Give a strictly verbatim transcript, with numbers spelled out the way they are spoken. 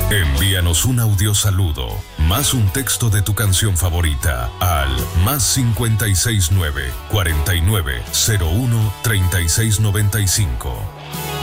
Envíanos un audio saludo, más un texto de tu canción favorita al más cinco seis nueve, cuarenta y nueve, cero uno, treinta y seis noventa y cinco.